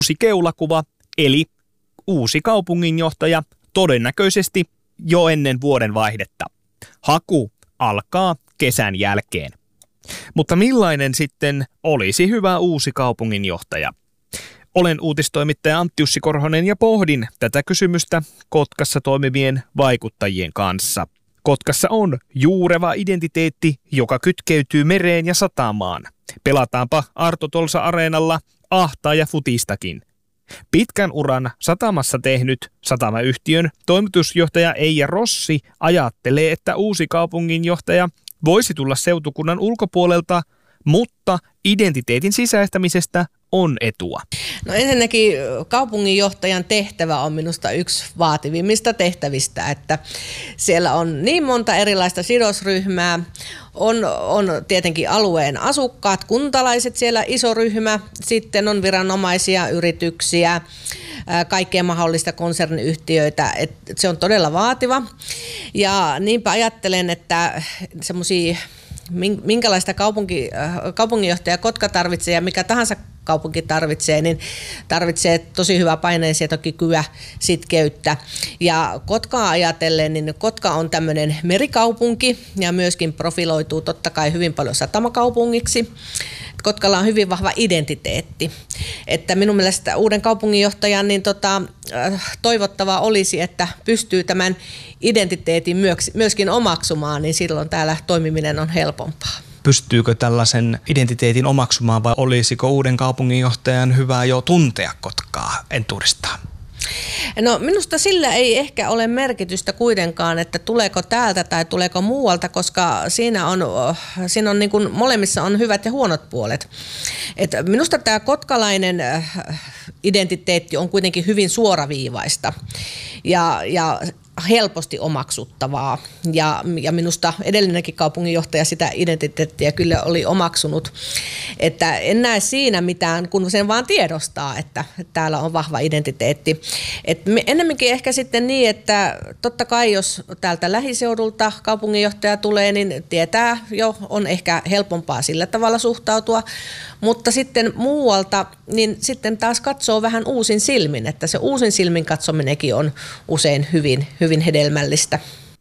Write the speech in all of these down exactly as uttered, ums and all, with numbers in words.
uusi keulakuva, eli uusi kaupunginjohtaja todennäköisesti jo ennen vuoden vaihdetta. Haku alkaa kesän jälkeen. Mutta millainen sitten olisi hyvä uusi kaupunginjohtaja? Olen uutistoimittaja Antti Jussi Korhonen ja pohdin tätä kysymystä Kotkassa toimivien vaikuttajien kanssa. Kotkassa on juureva identiteetti, joka kytkeytyy mereen ja satamaan. Pelataanpa Arto Tolsa-areenalla ahtaa ja futistakin. Pitkän uran satamassa tehnyt satamayhtiön toimitusjohtaja Eija Rossi ajattelee, että uusi kaupunginjohtaja voisi tulla seutukunnan ulkopuolelta, mutta identiteetin sisäistämisestä on etua. No ensinnäkin kaupunginjohtajan tehtävä on minusta yksi vaativimmista tehtävistä, että siellä on niin monta erilaista sidosryhmää, on, on tietenkin alueen asukkaat, kuntalaiset siellä iso ryhmä, sitten on viranomaisia, yrityksiä, kaikkea mahdollista konserniyhtiöitä, että se on todella vaativa ja niinpä ajattelen, että semmoisia minkälaista kaupunki, kaupunginjohtaja Kotka tarvitsee ja mikä tahansa kaupunki tarvitsee, niin tarvitsee tosi hyvää paineensietokykyä, sitkeyttä. Ja Kotkaa ajatellen, niin Kotka on tämmöinen merikaupunki ja myöskin profiloituu totta kai hyvin paljon satamakaupungiksi. Kotkalla on hyvin vahva identiteetti. Että minun mielestä uuden kaupunginjohtajan niin tota, toivottavaa olisi, että pystyy tämän identiteetin myöskin omaksumaan, niin silloin täällä toimiminen on helpompaa. Pystyykö tällaisen identiteetin omaksumaan vai olisiko uuden kaupunginjohtajan hyvä jo tuntea Kotkaa entuudestaan? No minusta sillä ei ehkä ole merkitystä kuitenkaan, että tuleeko täältä tai tuleeko muualta, koska siinä on, siinä on niin kuin molemmissa on hyvät ja huonot puolet. Et minusta tämä kotkalainen identiteetti on kuitenkin hyvin suoraviivaista ja, ja helposti omaksuttavaa ja, ja minusta edellinenkin kaupunginjohtaja sitä identiteettiä kyllä oli omaksunut, että en näe siinä mitään, kun sen vaan tiedostaa, että täällä on vahva identiteetti. Et ennemminkin ehkä sitten niin, että totta kai jos täältä lähiseudulta kaupunginjohtaja tulee, niin tietää jo, on ehkä helpompaa sillä tavalla suhtautua, mutta sitten muualta, niin sitten taas katsoo vähän uusin silmin, että se uusin silmin katsominenkin on usein hyvin, hyvin hedelmällistä.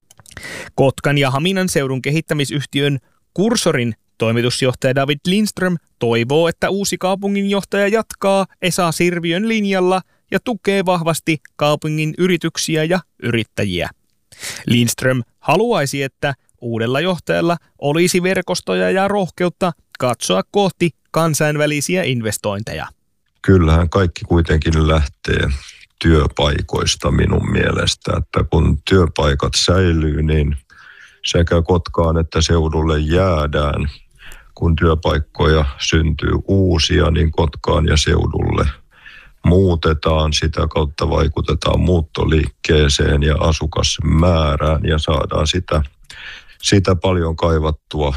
Kotkan ja Haminan seudun kehittämisyhtiön Kursorin toimitusjohtaja David Lindström toivoo, että uusi kaupunginjohtaja jatkaa Esa Sirviön linjalla ja tukee vahvasti kaupungin yrityksiä ja yrittäjiä. Lindström haluaisi, että uudella johtajalla olisi verkostoja ja rohkeutta katsoa kohti kansainvälisiä investointeja. Kyllähän kaikki kuitenkin lähtee työpaikoista minun mielestä, että kun työpaikat säilyy, niin sekä Kotkaan että seudulle jäädään. Kun työpaikkoja syntyy uusia, niin Kotkaan ja seudulle muutetaan, sitä kautta vaikutetaan muuttoliikkeeseen ja asukasmäärään ja saadaan sitä, sitä paljon kaivattua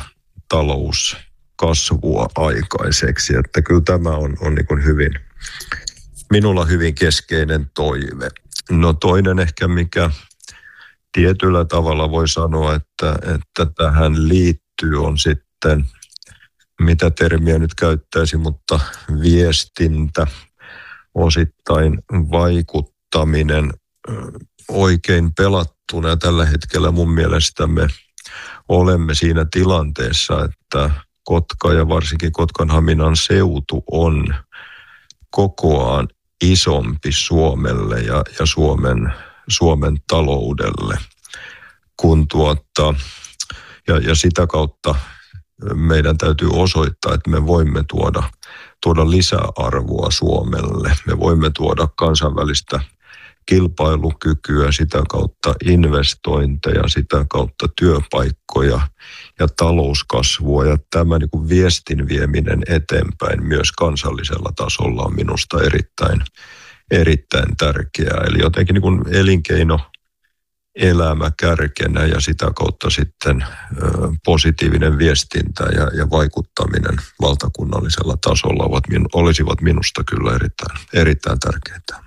talouskasvua aikaiseksi. Että kyllä tämä on, on niin kuin hyvin, minulla hyvin keskeinen toive. No toinen ehkä, mikä tietyllä tavalla voi sanoa, että, että tähän liittyy on sitten, mitä termiä nyt käyttäisi, mutta viestintä, osittain vaikuttaminen oikein pelattuna. Ja tällä hetkellä mun mielestä me olemme siinä tilanteessa, että Kotka ja varsinkin Kotkan-Haminan seutu on kokoaan isompi Suomelle ja, ja Suomen, Suomen taloudelle. Kun tuota, ja, ja sitä kautta meidän täytyy osoittaa, että me voimme tuoda, tuoda lisäarvoa Suomelle. Me voimme tuoda kansainvälistä kilpailukykyä, sitä kautta investointeja, sitä kautta työpaikkoja ja talouskasvua. Ja tämä niin kuin viestin vieminen eteenpäin myös kansallisella tasolla on minusta erittäin, erittäin tärkeää. Eli jotenkin niin kuin elinkeino elämä kärkenä ja sitä kautta sitten ö, positiivinen viestintä ja, ja vaikuttaminen valtakunnallisella tasolla ovat, olisivat minusta kyllä erittäin, erittäin tärkeitä.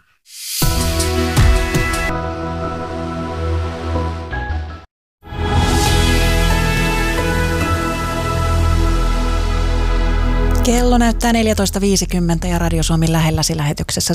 Kello näyttää neljätoista viisikymmentä ja Radio Suomi lähelläsi lähetyksessä